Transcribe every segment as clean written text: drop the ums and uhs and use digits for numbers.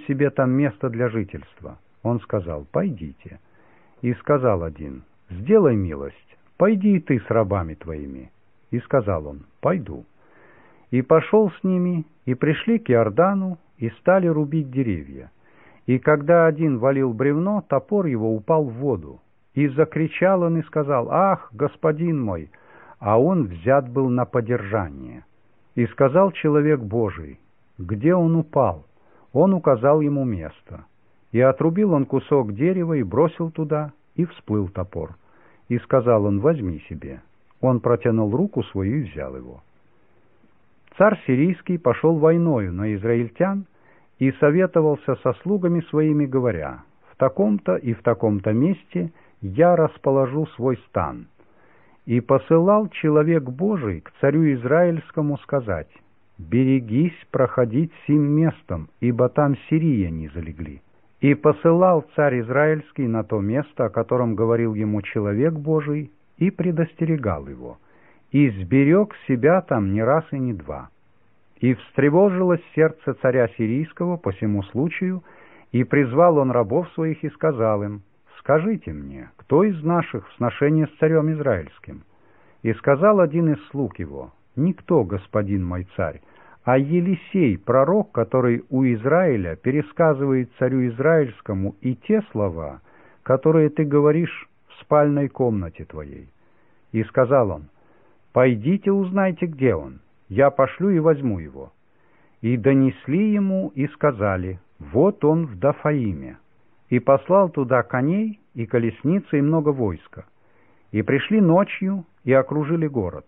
себе там место для жительства. Он сказал: пойдите. И сказал один: сделай милость, пойди и ты с рабами твоими. И сказал он: пойду. И пошел с ними, и пришли к Иордану, и стали рубить деревья. И когда один валил бревно, топор его упал в воду. И закричал он и сказал: ах, господин мой! А он взят был на подержание. И сказал человек Божий: где он упал? Он указал ему место. И отрубил он кусок дерева и бросил туда, и всплыл топор. И сказал он: возьми себе. Он протянул руку свою и взял его. Царь сирийский пошел войною на израильтян и советовался со слугами своими, говоря: в таком-то и в таком-то месте я расположу свой стан. И посылал человек Божий к царю Израильскому сказать: берегись проходить сим местом, ибо там сирияне залегли. И посылал царь Израильский на то место, о котором говорил ему человек Божий, и предостерегал его, и сберег себя там не раз и не два. И встревожилось сердце царя сирийского по сему случаю, и призвал он рабов своих и сказал им: скажите мне, кто из наших в сношении с царем Израильским? И сказал один из слуг его: никто, господин мой царь, а Елисей, пророк, который у Израиля пересказывает царю Израильскому и те слова, которые ты говоришь в спальной комнате твоей. И сказал он: пойдите узнайте, где он, я пошлю и возьму его. И донесли ему и сказали: вот он в Дафаиме. И послал туда коней и колесницы и много войска. И пришли ночью и окружили город.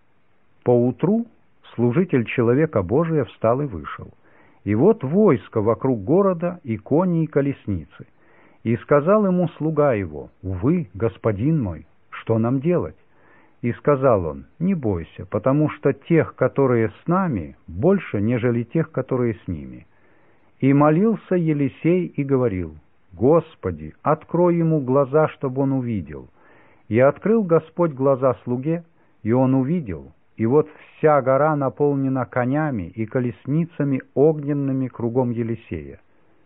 Поутру служитель человека Божия встал и вышел. И вот войско вокруг города, и кони, и колесницы. И сказал ему слуга его: увы, господин мой, что нам делать? И сказал он: не бойся, потому что тех, которые с нами, больше, нежели тех, которые с ними. И молился Елисей и говорил: Господи, открой ему глаза, чтобы он увидел. И открыл Господь глаза слуге, и он увидел, и вот вся гора наполнена конями и колесницами огненными кругом Елисея.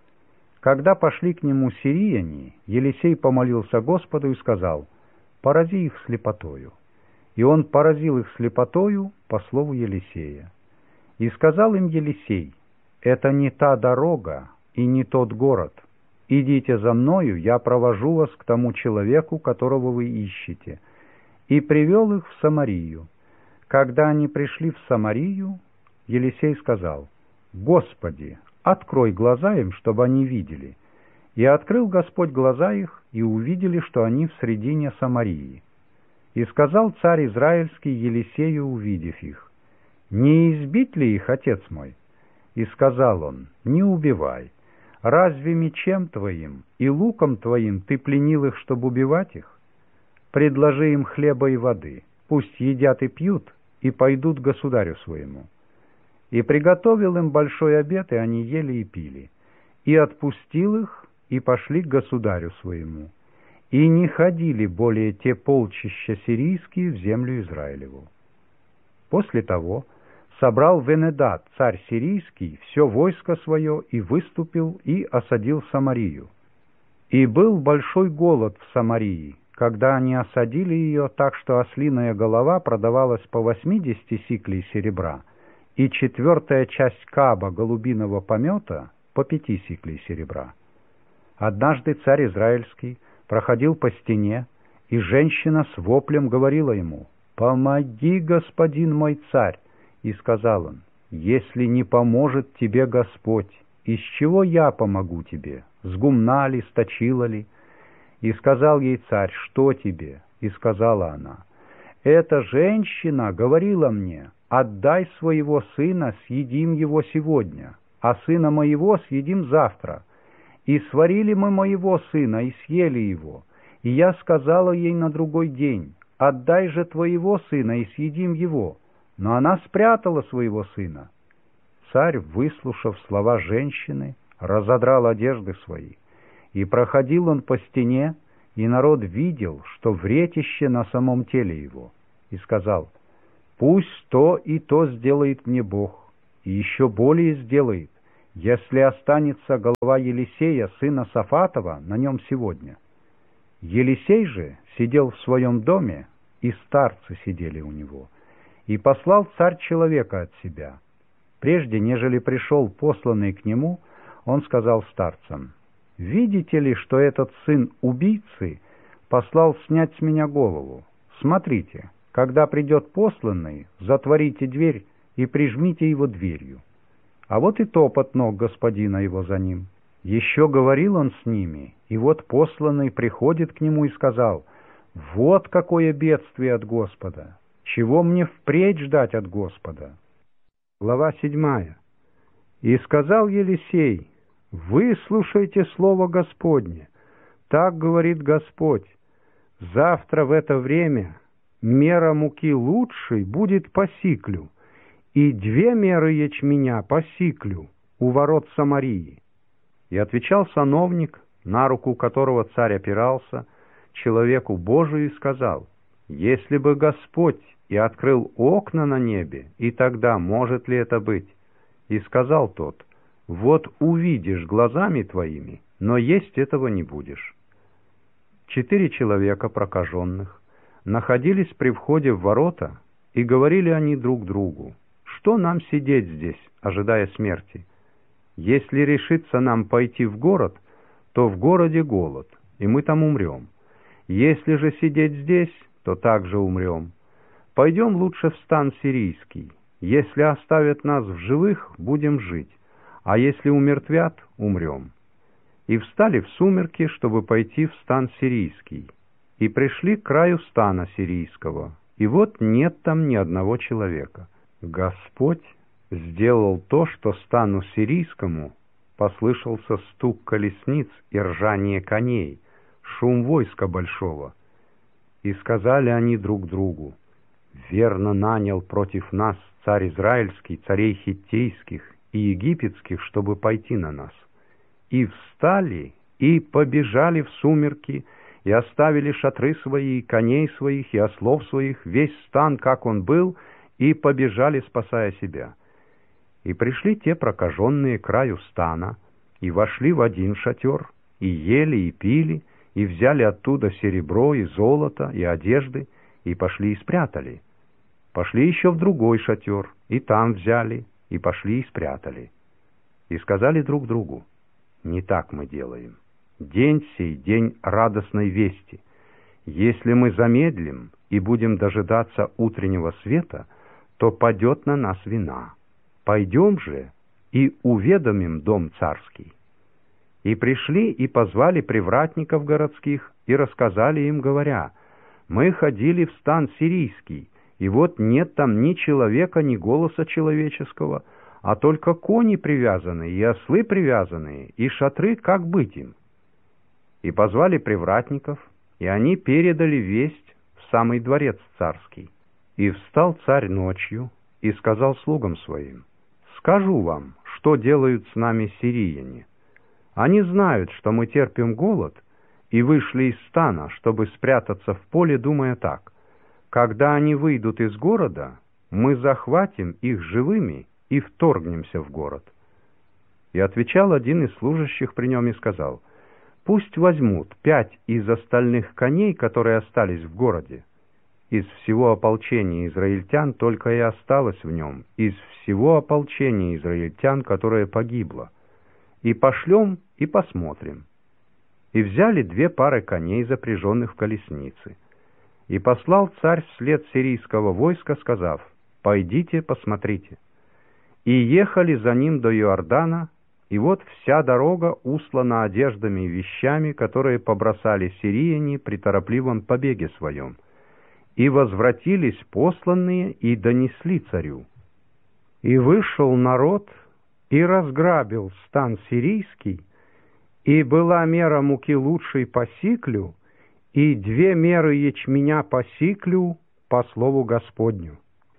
Когда пошли к нему сирияне, Елисей помолился Господу и сказал: порази их слепотою. И он поразил их слепотою по слову Елисея. И сказал им Елисей: это не та дорога и не тот город. Идите за мною, я провожу вас к тому человеку, которого вы ищете. И привел их в Самарию. Когда они пришли в Самарию, Елисей сказал: Господи, открой глаза им, чтобы они видели. И открыл Господь глаза их, и увидели, что они в средине Самарии. И сказал царь Израильский Елисею, увидев их: не избить ли их, отец мой? И сказал он: не убивай. Разве мечем твоим и луком твоим ты пленил их, чтобы убивать их? Предложи им хлеба и воды, пусть едят и пьют, и пойдут к государю своему. И приготовил им большой обед, и они ели и пили. И отпустил их, и пошли к государю своему. И не ходили более те полчища сирийские в землю Израилеву. После того собрал Венедад, царь сирийский, все войско свое, и выступил, и осадил Самарию. И был большой голод в Самарии, когда они осадили ее так, что ослиная голова продавалась по 80 сиклей серебра, и 1/4 часть каба голубиного помета по 5 сиклей серебра. Однажды царь Израильский проходил по стене, и женщина с воплем говорила ему: «Помоги, господин мой царь!» И сказал он: «Если не поможет тебе Господь, из чего я помогу тебе? С гумна ли, с точила ли?» И сказал ей царь: «Что тебе?» И сказала она: «Эта женщина говорила мне: отдай своего сына, съедим его сегодня, а сына моего съедим завтра. И сварили мы моего сына и съели его. И я сказала ей на другой день: отдай же твоего сына и съедим его. Но она спрятала своего сына». Царь, выслушав слова женщины, разодрал одежды свои. И проходил он по стене, и народ видел, что вретище на самом теле его. И сказал: «Пусть то и то сделает мне Бог, и еще более сделает, если останется голова Елисея, сына Сафатова, на нем сегодня. Елисей же сидел в своем доме, и старцы сидели у него. И послал царь человека от себя. Прежде, нежели пришел посланный к нему, он сказал старцам: «Видите ли, что этот сын убийцы послал снять с меня голову? Смотрите, когда придет посланный, затворите дверь и прижмите его дверью». А вот и топот ног господина его за ним. Еще говорил он с ними, и вот посланный приходит к нему и сказал: «Вот какое бедствие от Господа! Чего мне впредь ждать от Господа?» Глава 7. «И сказал Елисей: выслушайте слово Господне. Так говорит Господь: завтра в это время мера муки лучшей будет по сиклю, и 2 меры ячменя по сиклю у ворот Самарии». И отвечал сановник, на руку которого царь опирался, человеку Божию, и сказал: «Если бы Господь и открыл окна на небе, и тогда может ли это быть?» И сказал тот: «Вот увидишь глазами твоими, но есть этого не будешь». 4 человека прокаженных находились при входе в ворота, и говорили они друг другу: «Что нам сидеть здесь, ожидая смерти? Если решится нам пойти в город, то в городе голод, и мы там умрем. Если же сидеть здесь, то также умрем. Пойдем лучше в стан сирийский. Если оставят нас в живых, будем жить, а если умертвят, умрем». И встали в сумерки, чтобы пойти в стан сирийский, и пришли к краю стана сирийского, и вот нет там ни одного человека. Господь сделал то, что стану сирийскому послышался стук колесниц и ржание коней, шум войска большого. И сказали они друг другу: «Верно нанял против нас царь израильский царей хиттейских и египетских, чтобы пойти на нас». И встали, и побежали в сумерки, и оставили шатры свои, и коней своих, и ослов своих, весь стан, как он был, и побежали, спасая себя. И пришли те прокаженные к краю стана, и вошли в один шатер, и ели, и пили, и взяли оттуда серебро, и золото, и одежды, и пошли и спрятали. Пошли еще в другой шатер, и там взяли, и пошли и спрятали. И сказали друг другу: «Не так мы делаем. День сей — день радостной вести. Если мы замедлим и будем дожидаться утреннего света, то падет на нас вина. Пойдем же и уведомим дом царский». И пришли и позвали привратников городских, и рассказали им, говоря: «Мы ходили в стан сирийский, и вот нет там ни человека, ни голоса человеческого, а только кони привязанные, и ослы привязанные, и шатры, как быть им?» И позвали привратников, и они передали весть в самый дворец царский. И встал царь ночью и сказал слугам своим: «Скажу вам, что делают с нами сирияне. Они знают, что мы терпим голод, и вышли из стана, чтобы спрятаться в поле, думая так: когда они выйдут из города, мы захватим их живыми и вторгнемся в город». И отвечал один из служащих при нем и сказал: «Пусть возьмут 5 из остальных коней, которые остались в городе. Из всего ополчения израильтян только и осталось в нем, из всего ополчения израильтян, которое погибло. И пошлем, и посмотрим». И взяли 2 пары коней, запряженных в колесницы. И послал царь вслед сирийского войска, сказав: «Пойдите, посмотрите». И ехали за ним до Иордана, и вот вся дорога услана одеждами и вещами, которые побросали сирияне при торопливом побеге своем. И возвратились посланные и донесли царю. И вышел народ, и разграбил стан сирийский, и была мера муки лучшей по сиклю, и 2 меры ячменя по сиклю по слову Господню.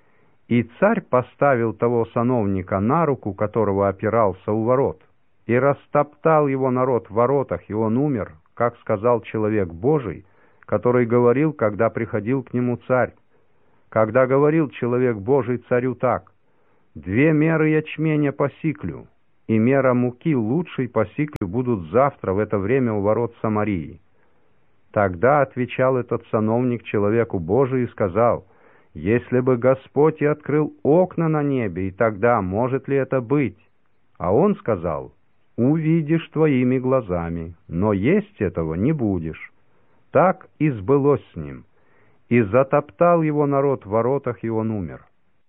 И царь поставил того сановника на руку, которого опирался у ворот, и растоптал его народ в воротах, и он умер, как сказал человек Божий, который говорил, когда приходил к нему царь. Когда говорил человек Божий царю так: 2 меры ячменя по сиклю, и мера муки лучшей по сиклю будут завтра в это время у ворот Самарии». Тогда отвечал этот сановник человеку Божию и сказал: «Если бы Господь и открыл окна на небе, и тогда может ли это быть?» А он сказал: «Увидишь твоими глазами, но есть этого не будешь». Так и сбылось с ним. И затоптал его народ в воротах, и он умер.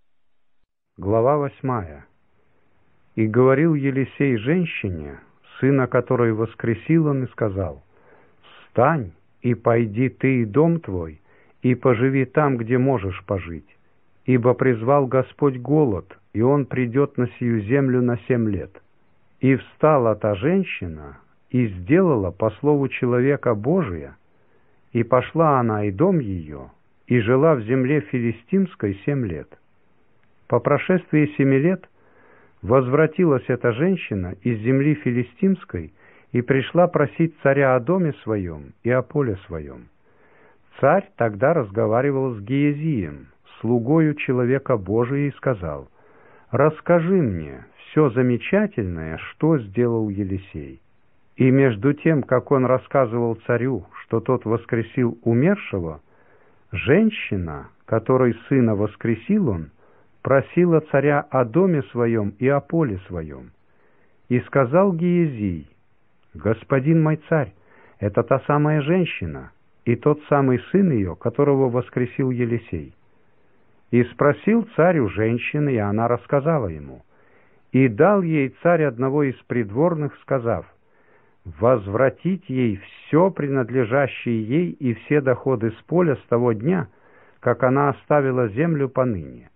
Глава 8. «И говорил Елисей женщине, сына которой воскресил он, и сказал: «Встань, и пойди ты и дом твой, и поживи там, где можешь пожить. Ибо призвал Господь голод, и он придет на сию землю на 7 лет». И встала та женщина, и сделала по слову человека Божия, и пошла она и дом ее, и жила в земле филистимской 7 лет. По прошествии 7 лет возвратилась эта женщина из земли филистимской и пришла просить царя о доме своем и о поле своем. Царь тогда разговаривал с Геезием, слугою человека Божия, и сказал: «Расскажи мне все замечательное, что сделал Елисей». И между тем, как он рассказывал царю, что тот воскресил умершего, женщина, которой сына воскресил он, просила царя о доме своем и о поле своем. И сказал Геезий: «Господин мой царь, это та самая женщина, и тот самый сын ее, которого воскресил Елисей». И спросил царь у женщины, и она рассказала ему. И дал ей царь одного из придворных, сказав: «Возвратить ей все принадлежащее ей и все доходы с поля с того дня, как она оставила землю поныне».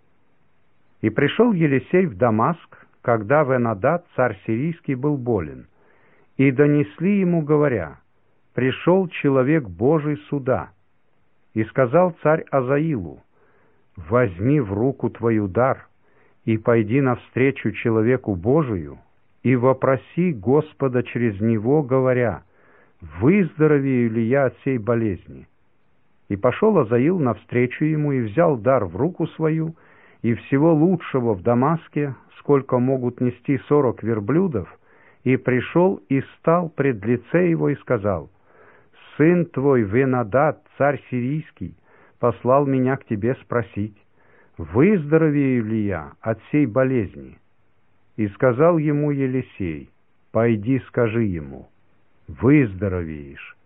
И пришел Елисей в Дамаск, когда Вен-Адад, царь сирийский, был болен, и донесли ему, говоря: «Пришел человек Божий сюда». И сказал царь Азаилу: «Возьми в руку твою дар, и пойди навстречу человеку Божию, и вопроси Господа через него, говоря: выздоровею ли я от сей болезни?» И пошел Азаил навстречу ему, и взял дар в руку свою, и всего лучшего в Дамаске, сколько могут нести 40 верблюдов, и пришел и стал пред лице его, и сказал: «Сын твой Вен-Адад, царь сирийский, послал меня к тебе спросить, выздоровею ли я от сей болезни?» И сказал ему Елисей: «Пойди, скажи ему: выздоровеешь.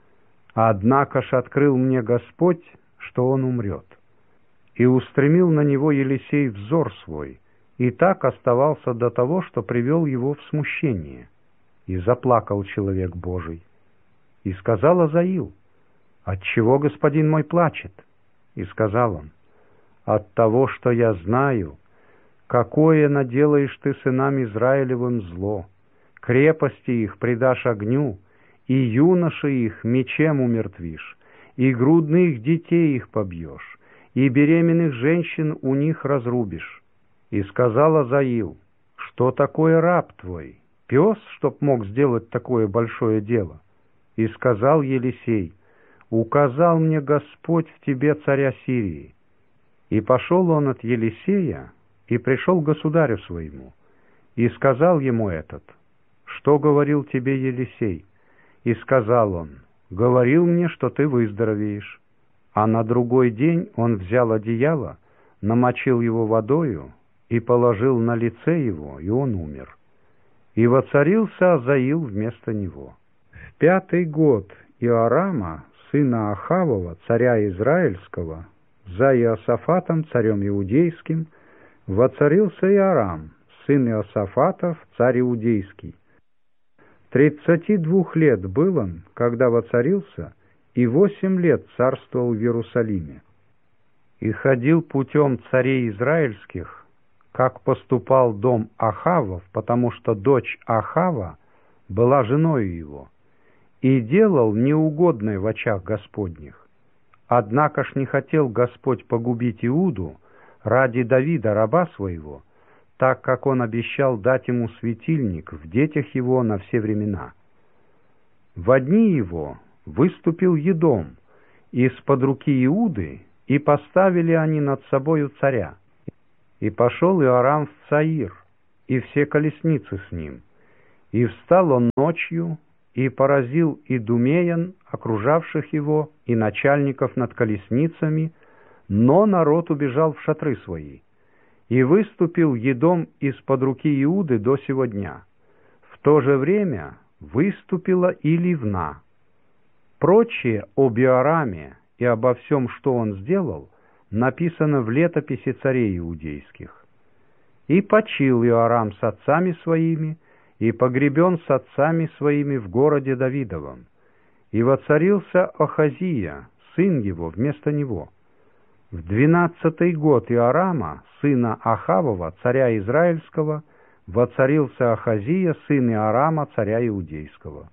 Однако ж открыл мне Господь, что он умрет». И устремил на него Елисей взор свой, и так оставался до того, что привел его в смущение. И заплакал человек Божий. И сказал Азаил: «Отчего господин мой плачет?» И сказал он: «От того, что я знаю, какое наделаешь ты сынам Израилевым зло, крепости их предашь огню, и юношей их мечем умертвишь, и грудных детей их побьешь, и беременных женщин у них разрубишь». И сказал Азаил: «Что такое раб твой? Пес, чтоб мог сделать такое большое дело?» И сказал Елисей: «Указал мне Господь в тебе царя Сирии». И пошел он от Елисея, и пришел к государю своему, и сказал ему этот: «Что говорил тебе Елисей?» И сказал он: «Говорил мне, что ты выздоровеешь». А на другой день он взял одеяло, намочил его водою и положил на лице его, и он умер. И воцарился Азаил вместо него. В 5-й год Иорама, сына Ахавова, царя Израильского, за Иосафатом, царем иудейским, воцарился Иорам, сын Иосафатов, царь иудейский. 32 лет был он, когда воцарился, и 8 лет царствовал в Иерусалиме. И ходил путем царей израильских, как поступал дом Ахавов, потому что дочь Ахава была женою его, и делал неугодное в очах Господних. Однако ж не хотел Господь погубить Иуду ради Давида, раба своего, так как он обещал дать ему светильник в детях его на все времена. Во дни его выступил Едом из-под руки Иуды, и поставили они над собою царя. И пошел Иорам в Цаир, и все колесницы с ним. И встал он ночью, и поразил идумеян, окружавших его, и начальников над колесницами, но народ убежал в шатры свои. И выступил Едом из-под руки Иуды до сего дня. В то же время выступила и Ливна. Прочее об Иораме и обо всем, что он сделал, написано в летописи царей иудейских. И почил Иорам с отцами своими, и погребен с отцами своими в городе Давидовом. И воцарился Ахазия, сын его, вместо него. В 12-й год Иорама, сына Ахавова, царя Израильского, воцарился Ахазия, сын Иорама, царя Иудейского.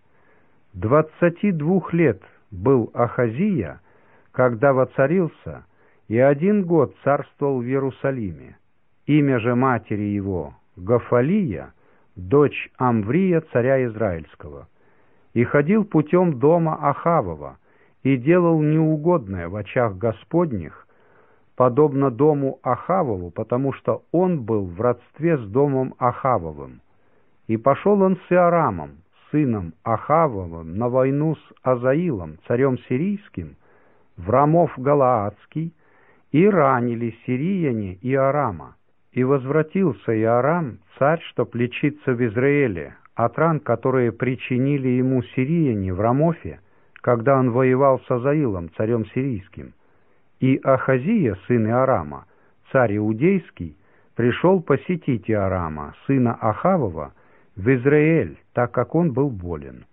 22 лет был Ахазия, когда воцарился, и 1 год царствовал в Иерусалиме. Имя же матери его Гафалия, дочь Амврия, царя Израильского. И ходил путем дома Ахавова, и делал неугодное в очах Господних, подобно дому Ахавову, потому что он был в родстве с домом Ахавовым. И пошел он с Иорамом, сыном Ахавовым, на войну с Азаилом, царем сирийским, в Рамов Галаадский, и ранили сирияне Иорама. И возвратился Иорам, царь, чтоб лечиться в Израиле, от ран, которые причинили ему сирияне в Рамофе, когда он воевал с Азаилом, царем сирийским. И Ахазия, сын Иорама, царь иудейский, пришел посетить Иорама, сына Ахавова, в Израиль, так как он был болен.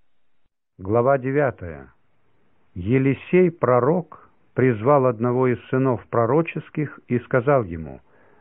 Глава 9. Елисей, пророк, призвал одного из сынов пророческих и сказал ему: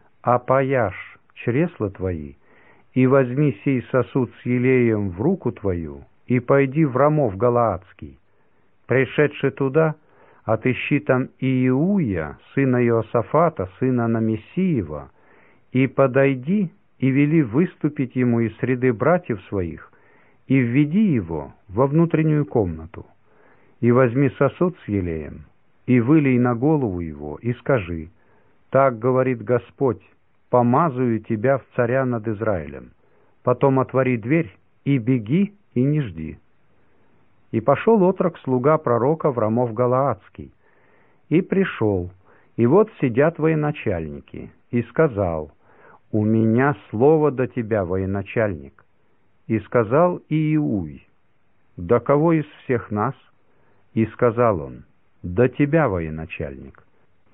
«Опояшь чресла твои, и возьми сей сосуд с елеем в руку твою, и пойди в Рамов Галаадский. Пришедши туда, отыщи там Иеуя, сына Иосафата, сына Намессиева, и подойди, и вели выступить ему из среды братьев своих, и введи его во внутреннюю комнату, и возьми сосуд с елеем, и вылей на голову его, и скажи: так говорит Господь, помазую тебя в царя над Израилем. Потом отвори дверь, и беги, и не жди». И пошел отрок, слуга пророка, в Рамов Галаадский. И пришел, и вот сидят военачальники, и сказал: «У меня слово до тебя, военачальник». И сказал Иеуй: «До кого из всех нас?» И сказал он: «До тебя, военачальник».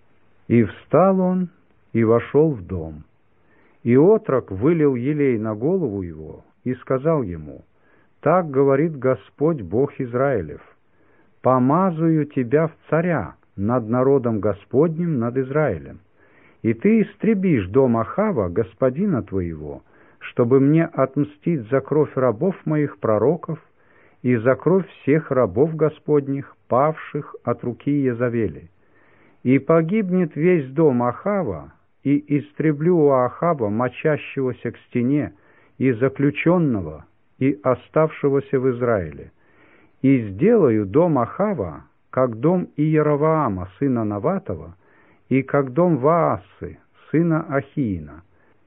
И встал он, и вошел в дом. И отрок вылил елей на голову его, и сказал ему: «Так говорит Господь Бог Израилев: помазую тебя в царя над народом Господним, над Израилем. И ты истребишь дом Ахава, господина твоего, чтобы мне отмстить за кровь рабов моих пророков и за кровь всех рабов Господних, павших от руки Иезавели. И погибнет весь дом Ахава, и истреблю у Ахава, мочащегося к стене, и заключенного, и оставшегося в Израиле. И сделаю дом Ахава, как дом Иеровоама, сына Наватова, и как дом Ваассы, сына Ахиина.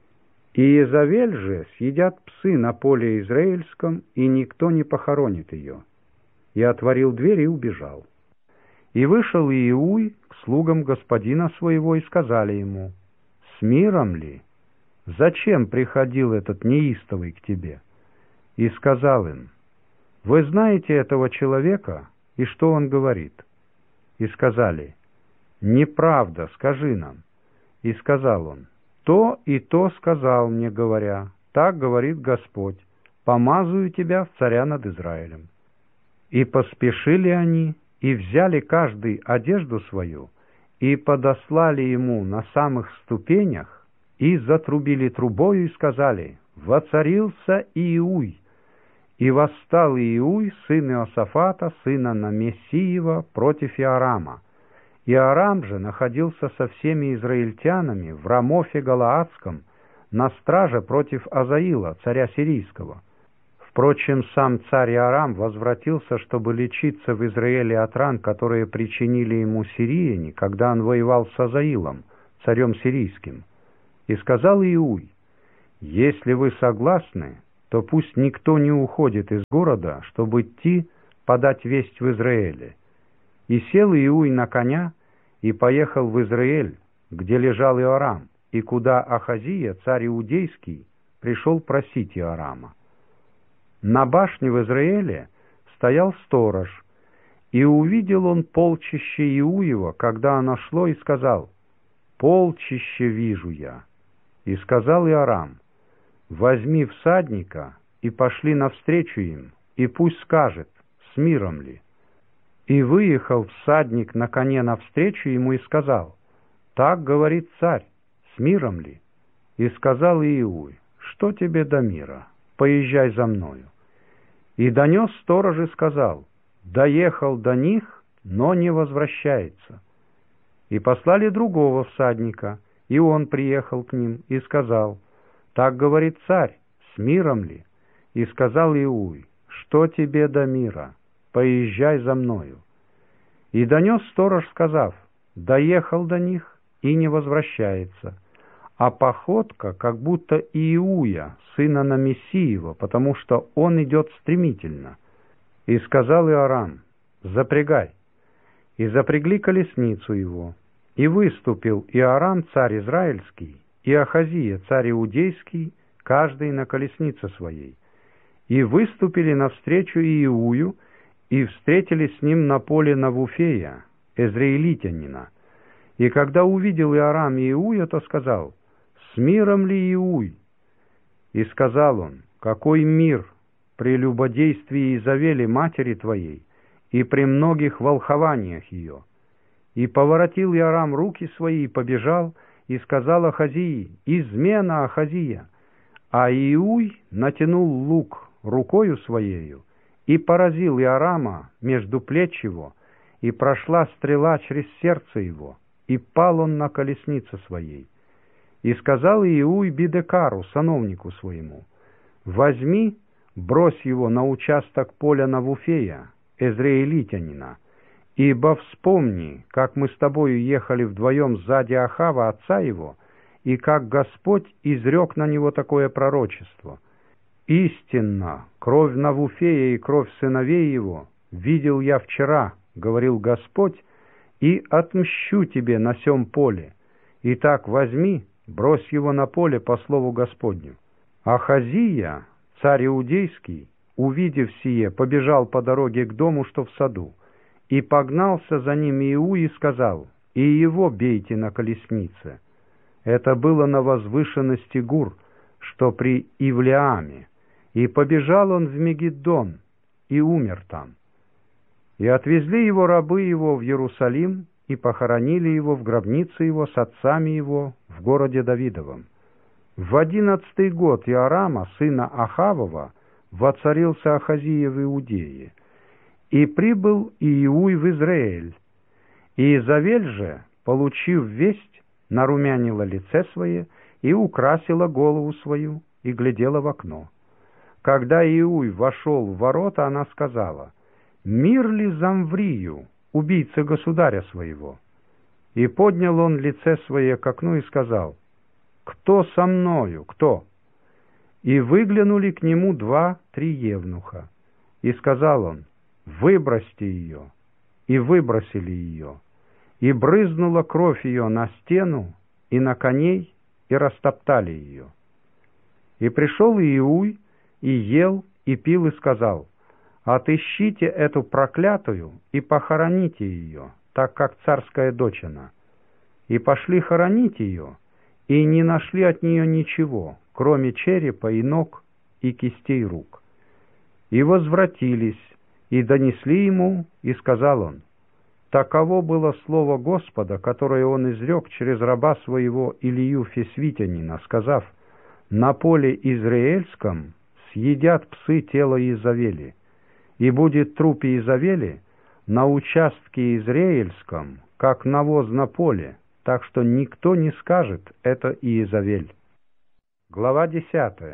И Иезавель же съедят псы на поле израильском, и никто не похоронит ее». И отворил дверь и убежал. И вышел Иеуй к слугам господина своего, и сказали ему: «С миром ли? Зачем приходил этот неистовый к тебе?» И сказал им: «Вы знаете этого человека, и что он говорит?» И сказали: «Неправда, скажи нам». И сказал он: «То и то сказал мне, говоря: так говорит Господь, помазую тебя в царя над Израилем». И поспешили они, и взяли каждый одежду свою, и подослали ему на самых ступенях, и затрубили трубою, и сказали: «Воцарился Иеуй». И восстал Иеуй, сын Иосафата, сына Намессиева, против Иорама. Иорам же находился со всеми израильтянами в Рамофе Галаадском на страже против Азаила, царя сирийского. Впрочем, сам царь Иорам возвратился, чтобы лечиться в Израиле от ран, которые причинили ему сирияне, когда он воевал с Азаилом, царем сирийским. И сказал Иеуй: Если вы согласны, то пусть никто не уходит из города, чтобы идти подать весть в Израиле». И сел Иуй на коня и поехал в Израиль, где лежал Иорам, и куда Ахазия, царь иудейский, пришел просить Иорама. На башне в Израиле стоял сторож, и увидел он полчище Иуева, когда оно шло, и сказал: «Полчище вижу я». И сказал Иорам: «Возьми всадника и пошли навстречу им, и пусть скажет, с миром ли». И выехал всадник на коне навстречу ему и сказал: «Так говорит царь, с миром ли?» И сказал Иуй: «Что тебе до мира? Поезжай за мною». И донес сторож и сказал: «Доехал до них, но не возвращается». И послали другого всадника, и он приехал к ним и сказал: «Так говорит царь, с миром ли?» И сказал Иуй: «Что тебе до мира? Поезжай за мною». И донес сторож, сказав: «Доехал до них и не возвращается». А походка, как будто Иуя, сына Намессиева, потому что он идет стремительно. И сказал Иорам: «Запрягай». И запрягли колесницу его. И выступил Иорам, царь израильский, и Ахазия, царь иудейский, каждый на колеснице своей. И выступили навстречу Иую, и встретились с ним на поле Навуфея, израилитянина. И когда увидел Иорам Иуя, то сказал: «С миром ли Иуй?» И сказал он: «Какой мир при любодействии Изавели, матери твоей, и при многих волхованиях ее?» И поворотил Иорам руки свои, и побежал, и сказал Ахазии: «Измена, Ахазия!» А Иуй натянул лук рукою своею, и поразил Иорама между плеч его, и прошла стрела через сердце его, и пал он на колеснице своей. И сказал Иуй Бидекару, сановнику своему: «Возьми, брось его на участок поля Навуфея, израилитянина, ибо вспомни, как мы с тобою ехали вдвоем сзади Ахава, отца его, и как Господь изрек на него такое пророчество. Истинно, кровь Навуфея и кровь сыновей его видел я вчера, говорил Господь, и отмщу тебе на сем поле. Итак, возьми, брось его на поле по слову Господню». Ахазия, царь иудейский, увидев сие, побежал по дороге к дому, что в саду, и погнался за ним Иуй и сказал: «И его бейте на колеснице». Это было на возвышенности Гур, что при Ивлеаме, и побежал он в Мегиддон, и умер там. И отвезли его рабы его в Иерусалим, и похоронили его в гробнице его с отцами его в городе Давидовом. В 11-й год Иорама, сына Ахавова, воцарился Ахазия в Иудее, и прибыл Иуй в Израиль. И Изавель же, получив весть, нарумянила лице свое и украсила голову свою, и глядела в окно. Когда Иуй вошел в ворота, она сказала: «Мир ли Замврию, убийце государя своего?» И поднял он лице свое к окну и сказал: «Кто со мною, кто?» И выглянули к нему 2-3 евнуха. И сказал он: «Выбросьте ее». И выбросили ее. И брызнула кровь ее на стену и на коней, и растоптали ее. И пришел Иуй, и ел, и пил, и сказал: «Отыщите эту проклятую и похороните ее, так как царская дочь она». И пошли хоронить ее, и не нашли от нее ничего, кроме черепа и ног, и кистей рук. И возвратились, и донесли ему, и сказал он: «Таково было слово Господа, которое он изрек через раба своего Илию Фесвитянина, сказав: на поле Израильском съедят псы тело Изавели, и будет труп Изавели на участке Израильском, как навоз на поле, так что никто не скажет: это Иезавель». Глава 10.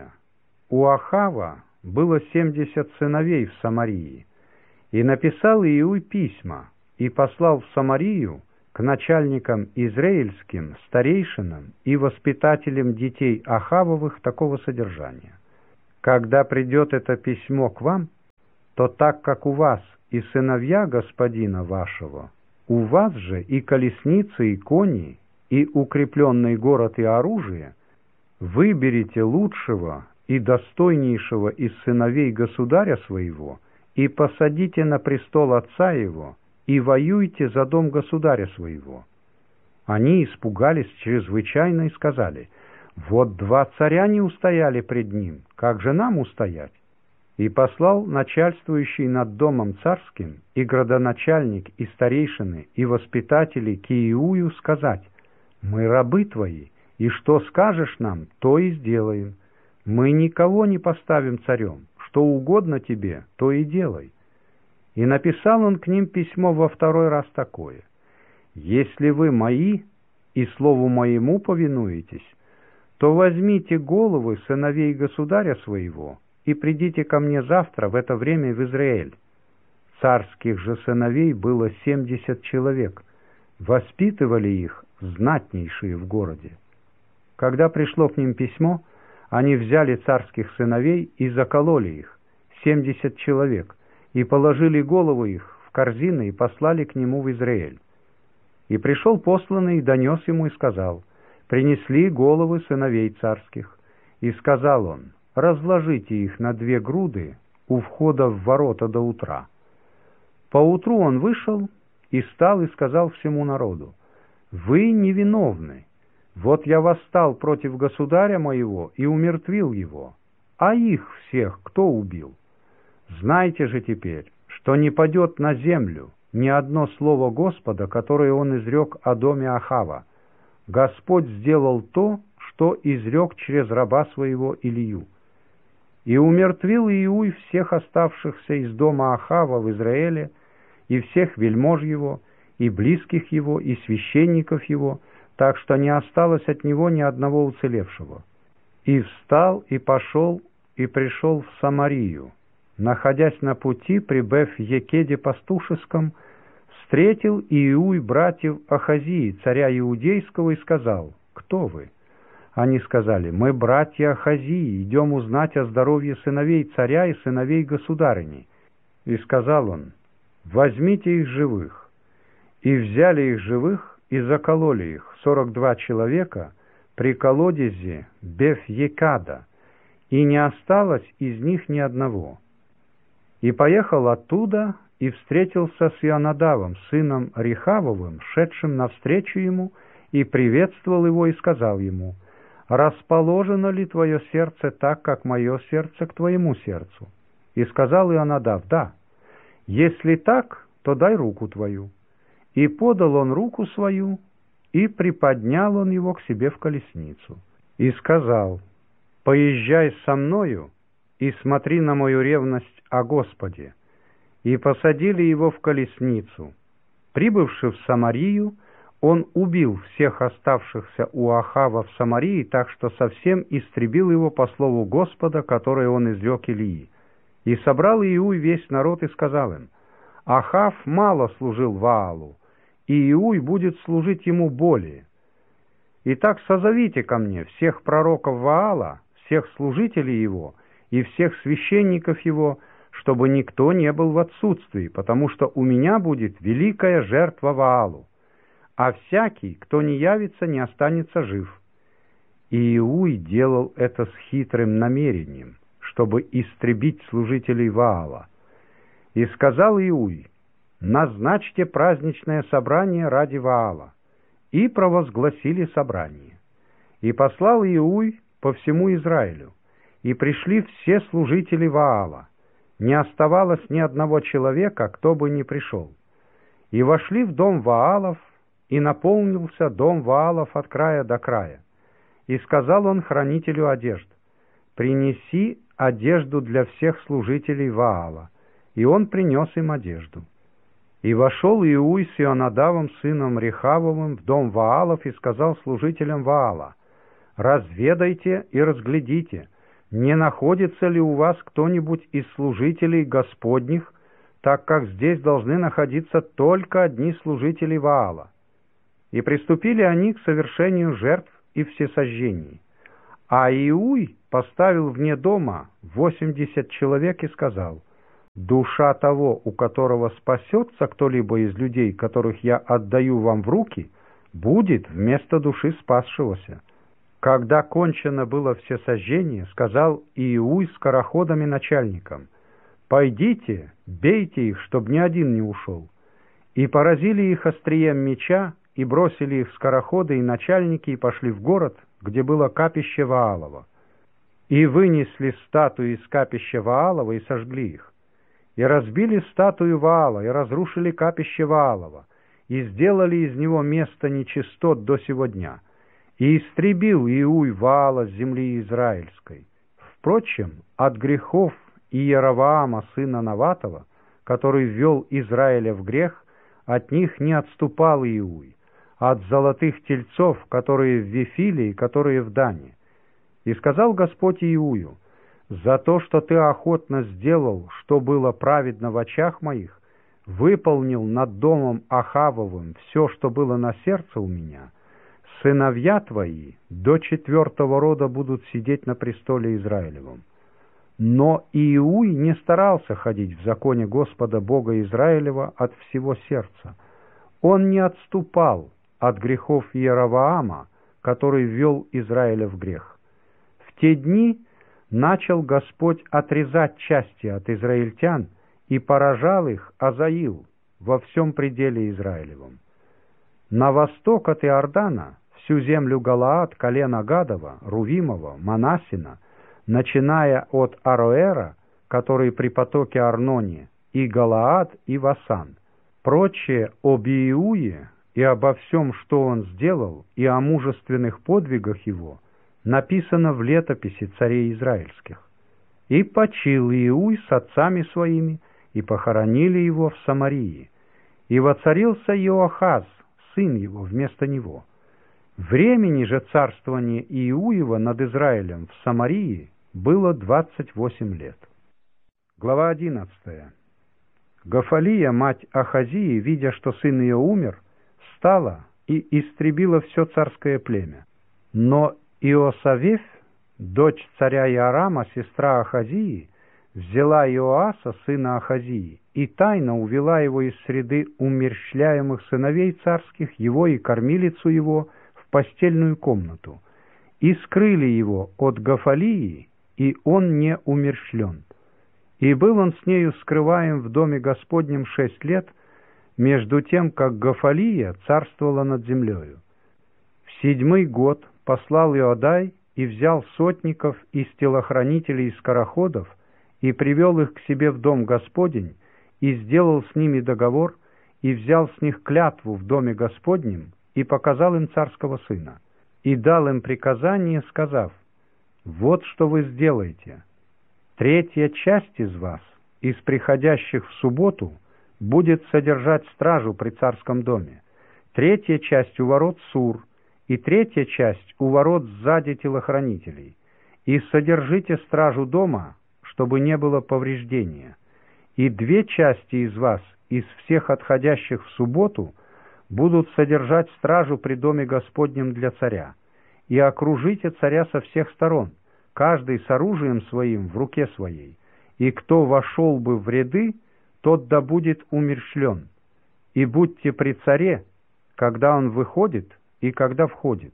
У Ахава было 70 сыновей в Самарии, и написал Иуй письма, и послал в Самарию к начальникам израильским, старейшинам и воспитателям детей Ахавовых такого содержания: «Когда придет это письмо к вам, то так как у вас и сыновья господина вашего, у вас же и колесницы, и кони, и укрепленный город, и оружие, выберите лучшего и достойнейшего из сыновей государя своего, и посадите на престол отца его, и воюйте за дом государя своего». Они испугались чрезвычайно и сказали: «Вот 2 царя не устояли пред ним, как же нам устоять?» И послал начальствующий над домом царским, и градоначальник, и старейшины, и воспитатели к Иеую сказать: «Мы рабы твои, и что скажешь нам, то и сделаем. Мы никого не поставим царем, что угодно тебе, то и делай». И написал он к ним письмо во 2 раз такое: «Если вы мои и слову моему повинуетесь, то возьмите головы сыновей государя своего и придите ко мне завтра в это время в Израиль». Царских же сыновей было 70 человек, воспитывали их знатнейшие в городе. Когда пришло к ним письмо, они взяли царских сыновей и закололи их, 70 человек, и положили головы их в корзины и послали к нему в Израиль. И пришел посланный и донес ему и сказал: «Принесли головы сыновей царских». И сказал он: «Разложите их на 2 груды у входа в ворота до утра». Поутру он вышел и стал и сказал всему народу: «Вы невиновны. Вот я восстал против государя моего и умертвил его, а их всех кто убил? Знайте же теперь, что не падет на землю ни одно слово Господа, которое он изрек о доме Ахава. Господь сделал то, что изрек через раба своего Илию». И умертвил Иуй всех оставшихся из дома Ахава в Израиле, и всех вельмож его, и близких его, и священников его, так что не осталось от него ни одного уцелевшего. И встал, и пошел, и пришел в Самарию. Находясь на пути, прибыв в Екеде Пастушеском, встретил Иуй братьев Ахазии, царя Иудейского, и сказал: «Кто вы?» Они сказали: «Мы братья Ахазии, идем узнать о здоровье сыновей царя и сыновей государыни». И сказал он: «Возьмите их живых». И взяли их живых и закололи их, 42 человека, при колодезе Беф-Екада, и не осталось из них ни одного. И поехал оттуда, и встретился с Ионадавом, сыном Рехавовым, шедшим навстречу ему, и приветствовал его, и сказал ему: «Расположено ли твое сердце так, как мое сердце к твоему сердцу?» И сказал Ионадав: «Да». «Если так, то дай руку твою». И подал он руку свою, и приподнял он его к себе в колесницу. И сказал: «Поезжай со мною, и смотри на мою ревность о Господе». И посадили его в колесницу. Прибывши в Самарию, он убил всех оставшихся у Ахава в Самарии, так что совсем истребил его по слову Господа, которое он изрек Илии. И собрал Иуй весь народ и сказал им: «Ахав мало служил Ваалу, и Иуй будет служить ему более. Итак, созовите ко мне всех пророков Ваала, всех служителей его и всех священников его, чтобы никто не был в отсутствии, потому что у меня будет великая жертва Ваалу, а всякий, кто не явится, не останется жив». И Иуй делал это с хитрым намерением, чтобы истребить служителей Ваала. И сказал Иуй: «Назначьте праздничное собрание ради Ваала». И провозгласили собрание. И послал Иуй по всему Израилю, и пришли все служители Ваала. Не оставалось ни одного человека, кто бы не пришел. И вошли в дом Ваалов, и наполнился дом Ваалов от края до края. И сказал он хранителю одежд: «Принеси одежду для всех служителей Ваала». И он принес им одежду. И вошел Иуй с Ионадавом, сыном Рехавовым, в дом Ваалов, и сказал служителям Ваала: «Разведайте и разглядите, не находится ли у вас кто-нибудь из служителей Господних, так как здесь должны находиться только одни служители Ваала». И приступили они к совершению жертв и всесожжений. А Иуй поставил вне дома 80 человек и сказал: «Душа того, у которого спасется кто-либо из людей, которых я отдаю вам в руки, будет вместо души спасшегося». Когда кончено было всесожжение, сказал Иуй скороходами начальникам: «Пойдите, бейте их, чтоб ни один не ушел». И поразили их острием меча, и бросили их скороходы и начальники, и пошли в город, где было капище Ваалово. И вынесли статуи из капища Ваалова и сожгли их. И разбили статую Ваала, и разрушили капище Ваалова, и сделали из него место нечистот до сего дня. И истребил Иуй Ваала с земли израильской. Впрочем, от грехов Иеровоама, сына Наватова, который ввел Израиля в грех, от них не отступал Иуй, от золотых тельцов, которые в Вифиле и которые в Дане. И сказал Господь Иую: «За то, что ты охотно сделал, что было праведно в очах моих, выполнил над домом Ахавовым все, что было на сердце у меня, сыновья твои до 4-го рода будут сидеть на престоле Израилевом». Но Иуй не старался ходить в законе Господа Бога Израилева от всего сердца. Он не отступал от грехов Иеровоама, который ввел Израиля в грех. В те дни начал Господь отрезать части от израильтян и поражал их Азаил во всем пределе Израилевом. На восток от Иордана, всю землю Галаад, колена Гадова, Рувимова, Манассина, начиная от Ароэра, который при потоке Арноне, и Галаад, и Васан. Прочее об Иуе и обо всем, что он сделал, и о мужественных подвигах его, написано в летописи царей израильских. И почил Иуй с отцами своими, и похоронили его в Самарии. И воцарился Иоахаз, сын его, вместо него. Времени же царствования Иуева над Израилем в Самарии было 28 лет. Глава 11. Гофалия, мать Ахазии, видя, что сын ее умер, стала и истребила все царское племя. Но Иосавеф, дочь царя Иорама, сестра Ахазии, взяла Иоаса, сына Ахазии, и тайно увела его из среды умерщвляемых сыновей царских, его и кормилицу его, в постельную комнату, и скрыли его от Гофалии, и он не умерщвлен. И был он с нею скрываем в доме Господнем 6 лет, между тем, как Гофалия царствовала над землею. В 7-й год послал Иодай и взял сотников из телохранителей и скороходов, и привел их к себе в дом Господень, и сделал с ними договор, и взял с них клятву в доме Господнем, и показал им царского сына, и дал им приказание, сказав: «Вот что вы сделаете. 3-я часть из вас, из приходящих в субботу, будет содержать стражу при царском доме, 3-я часть у ворот Сур, и 3-я часть у ворот сзади телохранителей. И содержите стражу дома, чтобы не было повреждения. И 2 части из вас, из всех отходящих в субботу, будут содержать стражу при доме Господнем для царя. И окружите царя со всех сторон, каждый с оружием своим в руке своей. И кто вошел бы в ряды, тот да будет умерщвлен. И будьте при царе, когда он выходит и когда входит».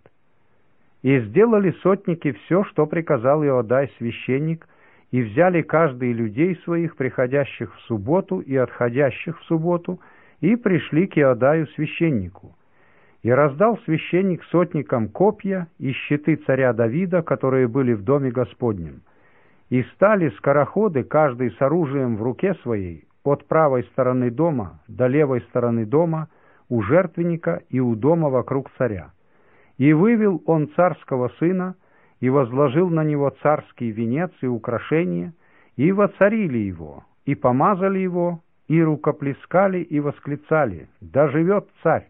И сделали сотники все, что приказал Иодай священник, и взяли каждый людей своих, приходящих в субботу и отходящих в субботу, и пришли к Иодаю священнику. И раздал священник сотникам копья и щиты царя Давида, которые были в доме Господнем. И стали скороходы, каждый с оружием в руке своей, от правой стороны дома до левой стороны дома, у жертвенника и у дома вокруг царя. И вывел он царского сына, и возложил на него царский венец и украшения, и воцарили его, и помазали его, и рукоплескали, и восклицали: «Да живет царь!»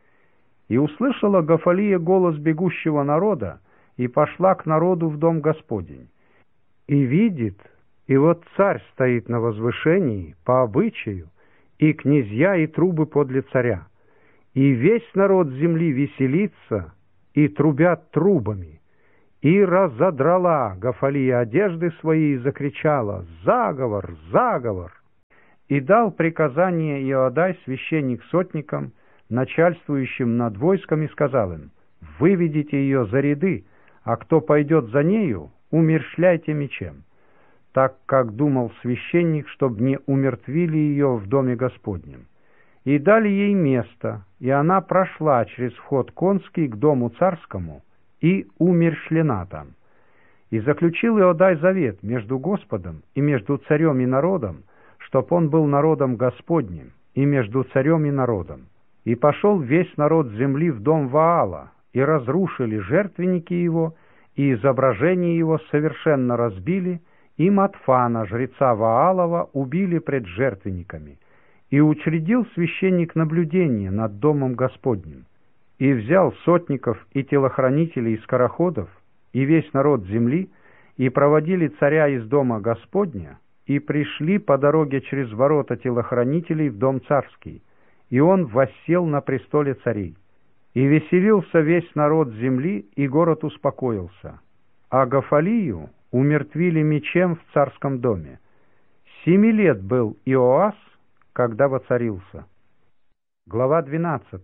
И услышала Гофалия голос бегущего народа, и пошла к народу в дом Господень. И видит, и вот царь стоит на возвышении по обычаю, и князья и трубы подле царя. И весь народ земли веселится и трубят трубами. И разодрала Гафалия одежды свои и закричала: «Заговор! Заговор!» И дал приказание Иоадай, священник, сотникам, начальствующим над войском, и сказал им: «Выведите ее за ряды, а кто пойдет за нею, умерщвляйте мечем», так как думал священник, чтобы не умертвили ее в доме Господнем. И дали ей место, и она прошла через вход конский к дому царскому, и умерщвлена там. И заключил Иоадай завет между Господом и между царем и народом, чтоб он был народом Господним, и между царем и народом. И пошел весь народ земли в дом Ваала, и разрушили жертвенники его, и изображение его совершенно разбили, и Матфана, жреца Ваалова, убили пред жертвенниками. И учредил священник наблюдение над домом Господним, и взял сотников и телохранителей и скороходов, и весь народ земли, и проводили царя из дома Господня, и пришли по дороге через ворота телохранителей в дом царский, и он воссел на престоле царей. И веселился весь народ земли, и город успокоился. А Гафалию умертвили мечем в царском доме. 7 лет был Иоас, когда воцарился. Глава 12.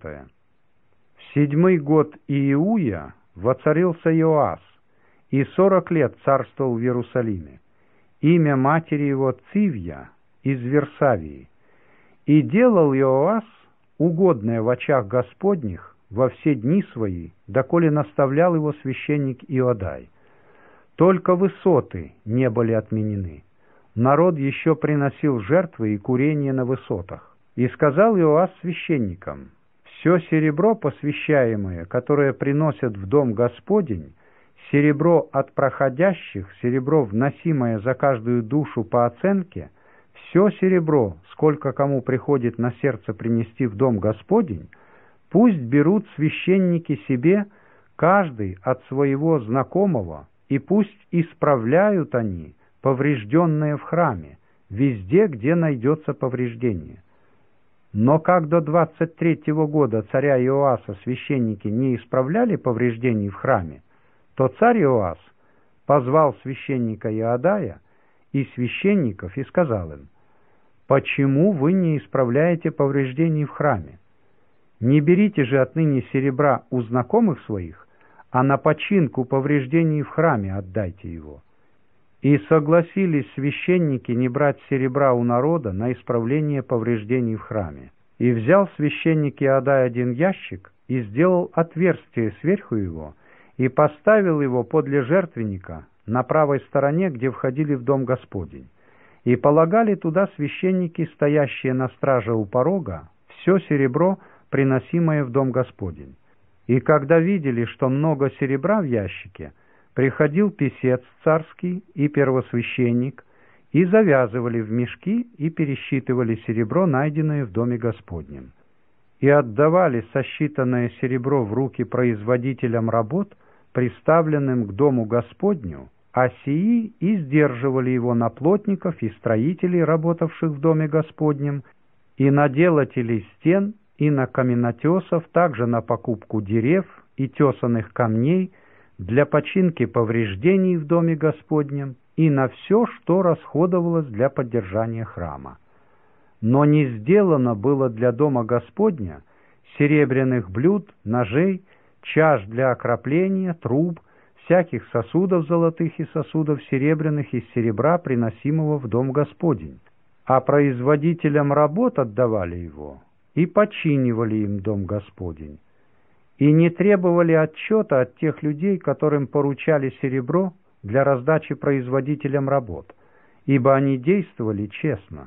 В 7-й год Иуя воцарился Иоас, и 40 лет царствовал в Иерусалиме. Имя матери его Цивья из Версавии. И делал Иоас угодное в очах Господних во все дни свои, доколе наставлял его священник Иоадай. Только высоты не были отменены. Народ еще приносил жертвы и курение на высотах. И сказал Иоас священникам: «Все серебро посвящаемое, которое приносят в дом Господень, серебро от проходящих, серебро, вносимое за каждую душу по оценке, все серебро, сколько кому приходит на сердце принести в дом Господень, пусть берут священники себе, каждый от своего знакомого, и пусть исправляют они поврежденное в храме, везде, где найдется повреждение». Но как до 23-го года царя Иоаса священники не исправляли повреждений в храме, то царь Иоас позвал священника Иоадая и священников и сказал им: «Почему вы не исправляете повреждений в храме? Не берите же отныне серебра у знакомых своих, а на починку повреждений в храме отдайте его». И согласились священники не брать серебра у народа на исправление повреждений в храме. И взял священник Иоадай 1 ящик и сделал отверстие сверху его, и поставил его подле жертвенника на правой стороне, где входили в дом Господень. И полагали туда священники, стоящие на страже у порога, все серебро, приносимое в дом Господень. И когда видели, что много серебра в ящике, приходил писец царский и первосвященник, и завязывали в мешки и пересчитывали серебро, найденное в доме Господнем. И отдавали сосчитанное серебро в руки производителям работ, приставленным к дому Господню, а сии и сдерживали его на плотников и строителей, работавших в доме Господнем, и на делателей стен, и на каменотесов, также на покупку дерев и тесаных камней, для починки повреждений в доме Господнем и на все, что расходовалось для поддержания храма. Но не сделано было для дома Господня серебряных блюд, ножей, чаш для окропления, труб, всяких сосудов золотых и сосудов серебряных из серебра, приносимого в дом Господень, а производителям работ отдавали его и починивали им дом Господень. И не требовали отчета от тех людей, которым поручали серебро для раздачи производителям работ, ибо они действовали честно.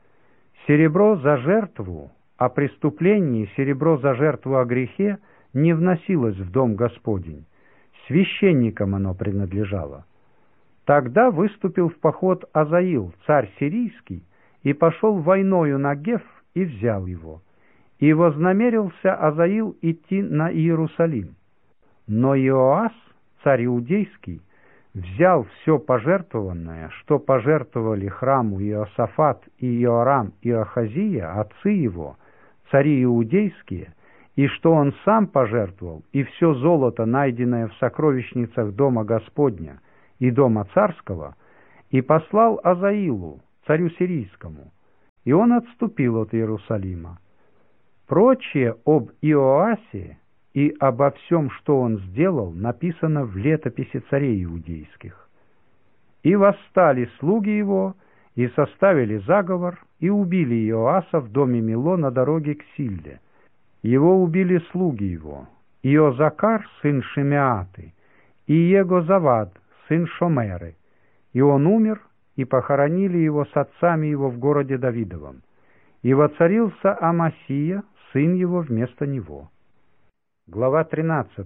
Серебро за жертву о преступлении, серебро за жертву о грехе не вносилось в дом Господень, священникам оно принадлежало. Тогда выступил в поход Азаил, царь сирийский, и пошел войною на Геф и взял его. И вознамерился Азаил идти на Иерусалим. Но Иоас, царь иудейский, взял все пожертвованное, что пожертвовали храму Иосафат и Иорам и Ахазия, отцы его, цари иудейские, и что он сам пожертвовал, и все золото, найденное в сокровищницах дома Господня и дома царского, и послал Азаилу, царю сирийскому, и он отступил от Иерусалима. Прочее об Иоасе и обо всем, что он сделал, написано в летописи царей иудейских. И восстали слуги его, и составили заговор, и убили Иоаса в доме Мило на дороге к Силле. Его убили слуги его, Иозакар, сын Шимеаты, и Егозавад, сын Шомеры. И он умер, и похоронили его с отцами его в городе Давидовом. И воцарился Амасия, сын его, вместо него. Глава 13.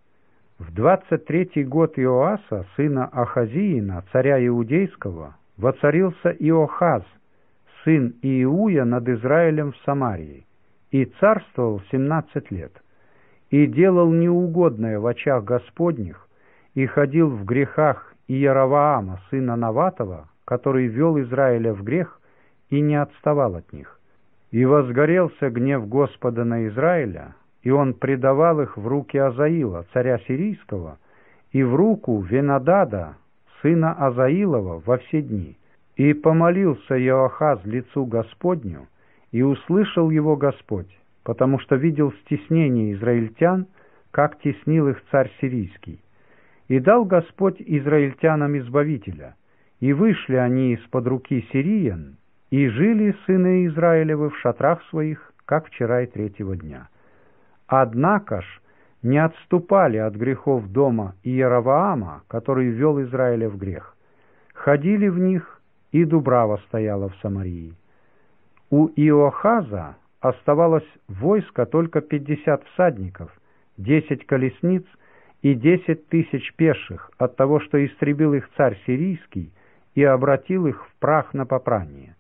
В 23-й год Иоаса, сына Ахазиина, царя Иудейского, воцарился Иохаз, сын Иуя, над Израилем в Самарии, и царствовал 17 лет, и делал неугодное в очах Господних, и ходил в грехах Иеровоама, сына Наватова, который вел Израиля в грех, и не отставал от них. И возгорелся гнев Господа на Израиля, и он предавал их в руки Азаила, царя сирийского, и в руку Венадада, сына Азаилова, во все дни. И помолился Иоахаз лицу Господню, и услышал его Господь, потому что видел стеснение израильтян, как теснил их царь сирийский. И дал Господь израильтянам избавителя, и вышли они из-под руки сириян, и жили сыны Израилевы в шатрах своих, как вчера и третьего дня. Однако ж не отступали от грехов дома Иеровоама, который ввел Израиля в грех. Ходили в них, и дубрава стояла в Самарии. У Иохаза оставалось войско только 50 всадников, 10 колесниц и 10 тысяч пеших от того, что истребил их царь сирийский и обратил их в прах на попрание.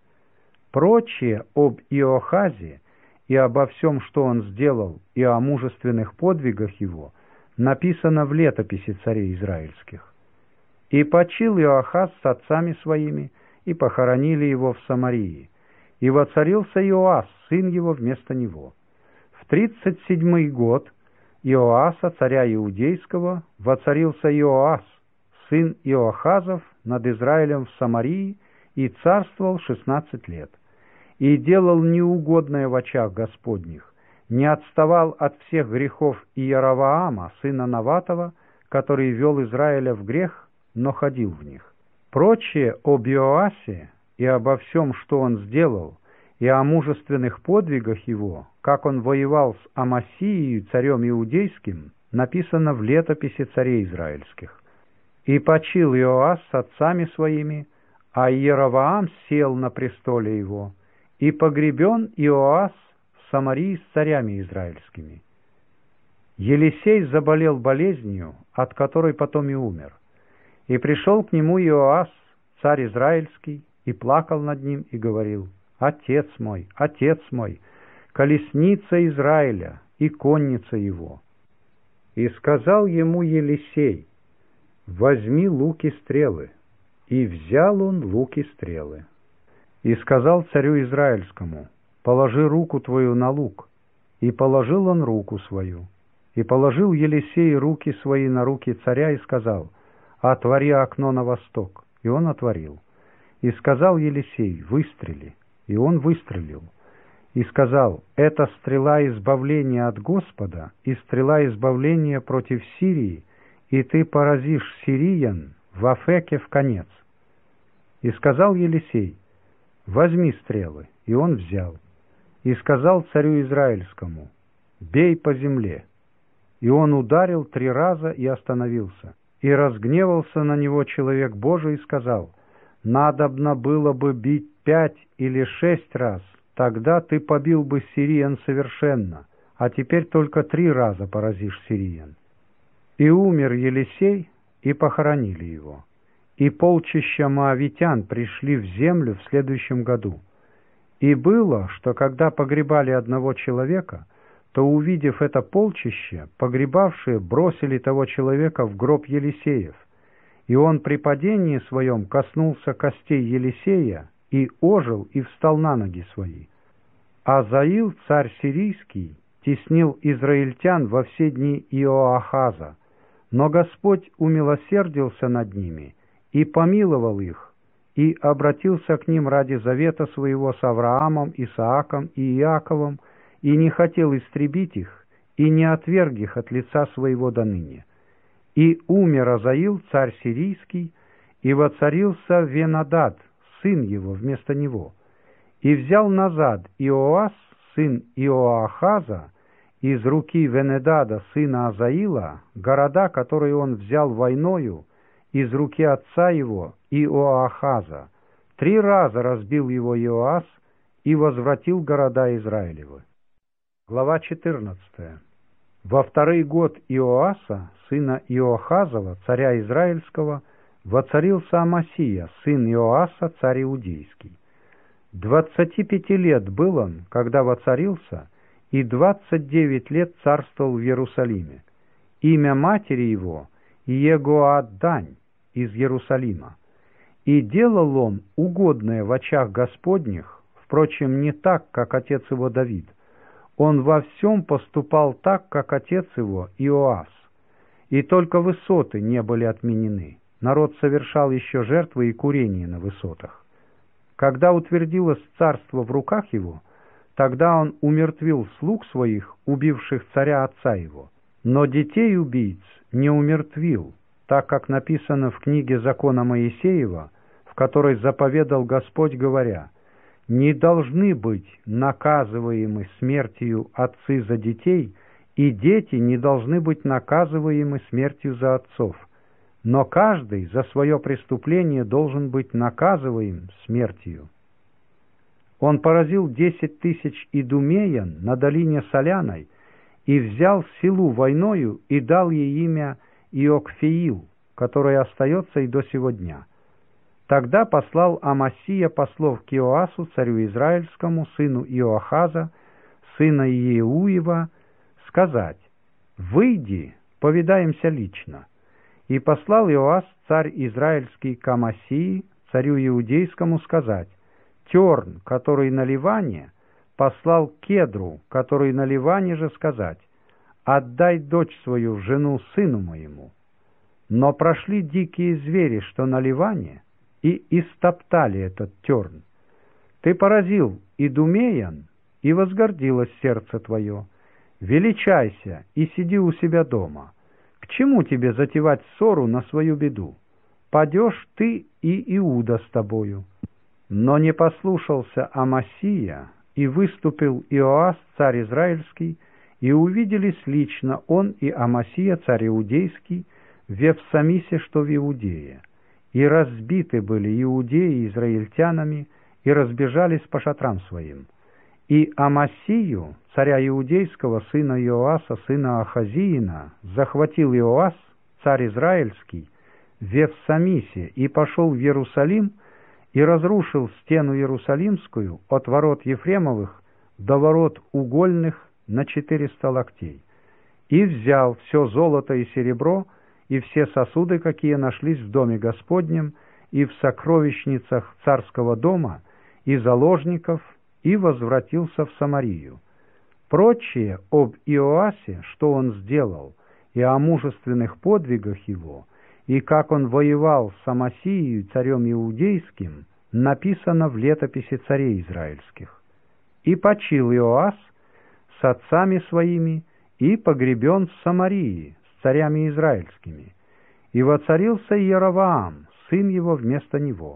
Прочее об Иохазе и обо всем, что он сделал, и о мужественных подвигах его, написано в летописи царей израильских. И почил Иоахаз с отцами своими, и похоронили его в Самарии. И воцарился Иоас, сын его, вместо него. В 37-й год Иоаса, царя Иудейского, воцарился Иоас, сын Иоахазов, над Израилем в Самарии, и царствовал 16 лет. И делал неугодное в очах Господних, не отставал от всех грехов Иеровоама, сына Наватова, который вел Израиля в грех, но ходил в них. Прочее об Иоасе и обо всем, что он сделал, и о мужественных подвигах его, как он воевал с Амасией, царем иудейским, написано в летописи царей израильских. И почил Иоас с отцами своими, а Иеровоам сел на престоле его, и погребен Иоас в Самарии с царями израильскими. Елисей заболел болезнью, от которой потом и умер. И пришел к нему Иоас, царь израильский, и плакал над ним, и говорил: отец мой, колесница Израиля и конница его». И сказал ему Елисей: возьми лук и стрелы. И взял он лук и стрелы. И сказал царю израильскому: положи руку твою на лук. И положил он руку свою. И положил Елисей руки свои на руки царя и сказал: отвори окно на восток. И он отворил. И сказал Елисей: выстрели. И он выстрелил. И сказал: это стрела избавления от Господа и стрела избавления против Сирии, и ты поразишь сириян в Афеке в конец. И сказал Елисей: возьми стрелы. И он взял. И сказал царю израильскому: бей по земле. И он ударил 3 раза и остановился. И разгневался на него человек Божий и сказал: надобно было бы бить 5 или 6 раз, тогда ты побил бы сириян совершенно, а теперь только 3 раза поразишь сириян. И умер Елисей, и похоронили его. И полчища моавитян пришли в землю в следующем году. И было, что когда погребали одного человека, то, увидев это полчище, погребавшие бросили того человека в гроб Елисеев, и он при падении своем коснулся костей Елисея, и ожил, и встал на ноги свои. Азаил, царь сирийский, теснил израильтян во все дни Иоахаза, но Господь умилосердился над ними и помиловал их, и обратился к ним ради завета своего с Авраамом, Исааком и Иаковом, и не хотел истребить их, и не отверг их от лица своего доныне. И умер Азаил, царь сирийский, и воцарился Венадад, сын его, вместо него. И взял назад Иоас, сын Иоахаза, из руки Венедада, сына Азаила, города, которые он взял войною, из руки отца его, Иоахаза. 3 раза разбил его Иоас и возвратил города Израилевы. Глава 14. Во 2-й год Иоаса, сына Иоахазова, царя Израильского, воцарился Амасия, сын Иоаса, царь Иудейский. 25 лет был он, когда воцарился, и 29 лет царствовал в Иерусалиме. Имя матери его Иегоаддань из Иерусалима. И делал он угодное в очах Господних, впрочем, не так, как отец его Давид. Он во всем поступал так, как отец его Иоас. И только высоты не были отменены. Народ совершал еще жертвы и курение на высотах. Когда утвердилось царство в руках его, тогда он умертвил слуг своих, убивших царя отца его. Но детей убийц не умертвил, так как написано в книге закона Моисеева, в которой заповедал Господь, говоря: «Не должны быть наказываемы смертью отцы за детей, и дети не должны быть наказываемы смертью за отцов, но каждый за свое преступление должен быть наказываем смертью». Он поразил 10 тысяч идумеян на долине Соляной и взял селу войною и дал ей имя Иокфеил, которое остается и до сего дня. Тогда послал Амасия послов к Иоасу, царю Израильскому, сыну Иоахаза, сына Иеуева, сказать: «Выйди, повидаемся лично». И послал Иоас, царь Израильский, к Амасии, царю Иудейскому, сказать: «Терн, который на Ливане, послал Кедру, который на Ливане же, сказать: отдай дочь свою в жену сыну моему. Но прошли дикие звери, что на Ливане, и истоптали этот терн. Ты поразил идумеян, и возгордилось сердце твое. Величайся и сиди у себя дома. К чему тебе затевать ссору на свою беду? Падешь ты, и Иуда с тобою». Но не послушался Амасия, и выступил Иоас, царь Израильский, и увиделись лично он и Амасия, царь Иудейский, в Евсамисе, что в Иудее. И разбиты были иудеи израильтянами, и разбежались по шатрам своим. И Амасию, царя Иудейского, сына Иоаса, сына Ахазиина, захватил Иоас, царь Израильский, в Евсамисе, и пошел в Иерусалим, и разрушил стену Иерусалимскую от ворот Ефремовых до ворот угольных на 400 локтей, и взял все золото и серебро, и все сосуды, какие нашлись в доме Господнем, и в сокровищницах царского дома, и заложников, и возвратился в Самарию. Прочее об Иоасе, что он сделал, и о мужественных подвигах его, и как он воевал с Амасией, царем Иудейским, написано в летописи царей израильских. И почил Иоас с отцами своими, и погребен в Самарии с царями израильскими. И воцарился Иеровоам, сын его, вместо него.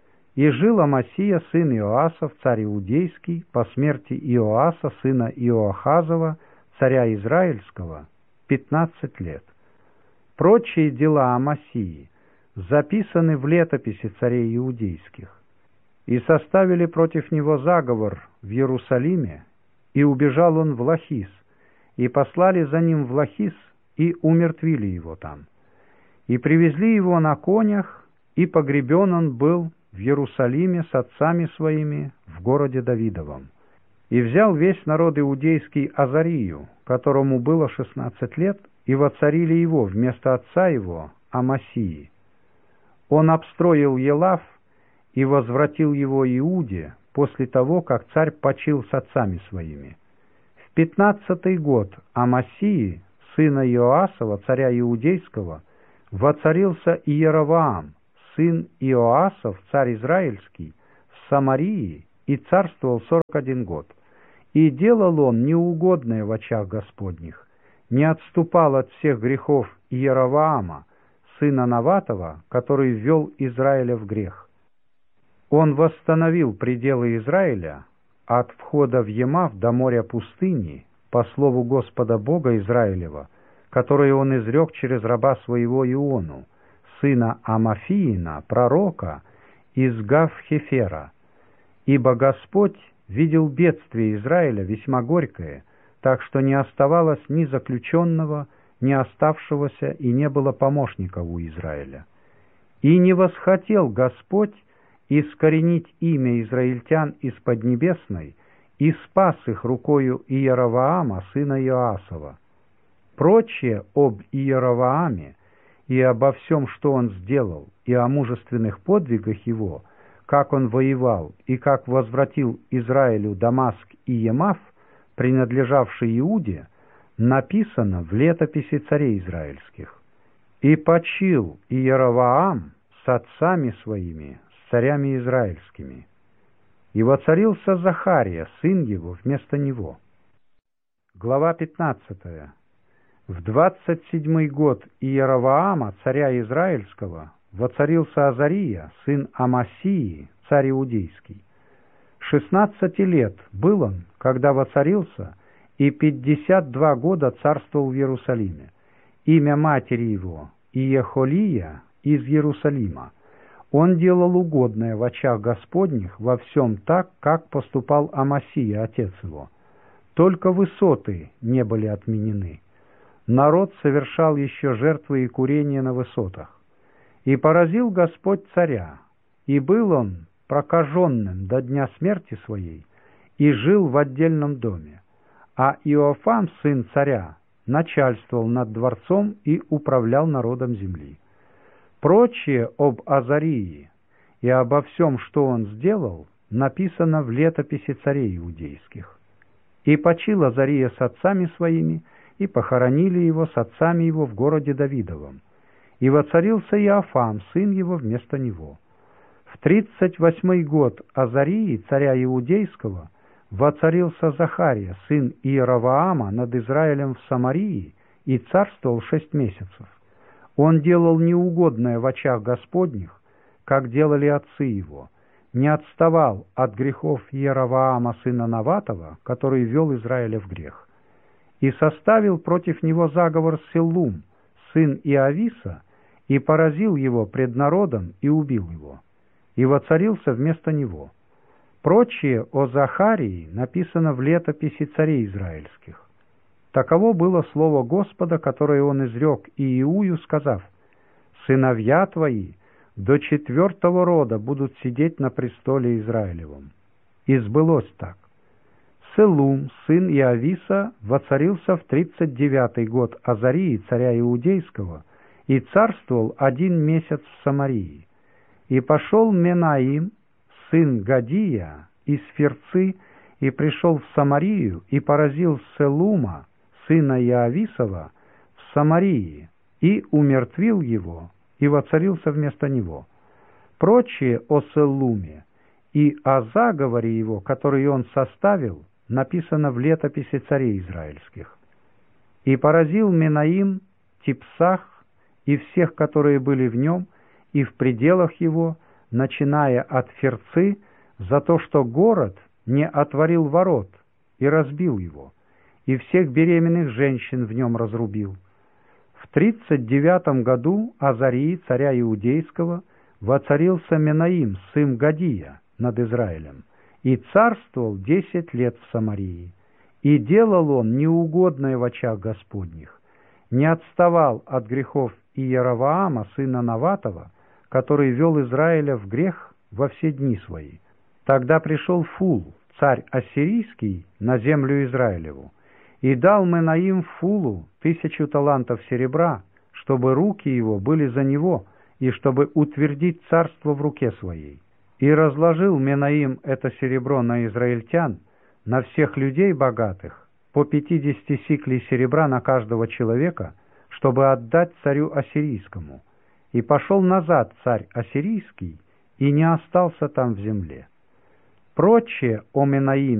И жил Амасия, сын Иоасов, царь Иудейский, по смерти Иоаса, сына Иоахазова, царя Израильского, 15 лет. Прочие дела Амасии записаны в летописи царей иудейских. И составили против него заговор в Иерусалиме, и убежал он в Лахис, и послали за ним в Лахис, и умертвили его там. И привезли его на конях, и погребен он был в Иерусалиме с отцами своими в городе Давидовом. И взял весь народ иудейский Азарию, которому было 16 лет, и воцарили его вместо отца его, Амасии. Он обстроил Елав и возвратил его Иуде после того, как царь почил с отцами своими. В В 15-й год Амасии, сына Иоасова, царя Иудейского, воцарился Иеровоам, сын Иоасов, царь Израильский, в Самарии, и царствовал 41 год. И делал он неугодное в очах Господних, не отступал от всех грехов Иеровоама, сына Наватова, который ввел Израиля в грех. Он восстановил пределы Израиля от входа в Емав до моря пустыни, по слову Господа Бога Израилева, которое он изрек через раба своего Иону, сына Амафиина, пророка, из Гав-Хефера. Ибо Господь видел бедствие Израиля весьма горькое, так что не оставалось ни заключенного, ни оставшегося, и не было помощника у Израиля. И не восхотел Господь искоренить имя израильтян из Поднебесной, и спас их рукою Иеровоама, сына Иоасова. Прочее об Иеровоаме и обо всем, что он сделал, и о мужественных подвигах его, как он воевал и как возвратил Израилю Дамаск и Емав, принадлежавший Иуде, написано в летописи царей израильских. «И почил Иеровоам с отцами своими, с царями израильскими. И воцарился Захария, сын его, вместо него». Глава 15. В 27-й год Иеровоама, царя израильского, воцарился Азария, сын Амасии, царь иудейский. 16 лет был он, когда воцарился, и 52 года царствовал в Иерусалиме. Имя матери его Иехолия из Иерусалима. Он делал угодное в очах Господних во всем так, как поступал Амасия, отец его. Только высоты не были отменены. Народ совершал еще жертвы и курения на высотах. И поразил Господь царя, и был он прокаженным до дня смерти своей, и жил в отдельном доме. А Иофам, сын царя, начальствовал над дворцом и управлял народом земли. Прочее об Азарии и обо всем, что он сделал, написано в летописи царей иудейских. И почил Азария с отцами своими, и похоронили его с отцами его в городе Давидовом. И воцарился Иофам, сын его, вместо него. В 38-й год Азарии, царя иудейского, воцарился Захария, сын Иеровоама, над Израилем в Самарии, и царствовал 6 месяцев. Он делал неугодное в очах Господних, как делали отцы его, не отставал от грехов Иеровоама, сына Наватова, который ввел Израиля в грех. И составил против него заговор Селлум, сын Иависа, и поразил его пред народом и убил его, и воцарился вместо него. Прочее о Захарии написано в летописи царей израильских. Таково было слово Господа, которое он изрек Иию, сказав: «Сыновья твои до 4-го рода будут сидеть на престоле Израилевом». И сбылось так. Селлум, сын Иависа, воцарился в 39-й год Азарии, царя иудейского, и царствовал 1 месяц в Самарии. И пошел Менаим, сын Гадия, из Ферцы, и пришел в Самарию, и поразил Селлума, сына Иависова, в Самарии, и умертвил его, и воцарился вместо него. Прочее о Селлуме и о заговоре его, который он составил, написано в летописи царей израильских. И поразил Менаим Типсах и всех, которые были в нем, и в пределах его, начиная от Ферцы, за то, что город не отворил ворот, и разбил его, и всех беременных женщин в нем разрубил. В 39-м году Азарии, царя иудейского, воцарился Менаим, сын Гадия, над Израилем, и царствовал 10 лет в Самарии. И делал он неугодное в очах Господних, не отставал от грехов Иеровоама, сына Наватова, который вел Израиля в грех во все дни свои. Тогда пришел Фул, царь ассирийский, на землю Израилеву, и дал Менаим Фулу 1000 талантов серебра, чтобы руки его были за него, и чтобы утвердить царство в руке своей. И разложил Менаим это серебро на израильтян, на всех людей богатых, по 50 сиклей серебра на каждого человека, чтобы отдать царю ассирийскому. И пошел назад царь ассирийский, и не остался там в земле. Прочее о Менаиме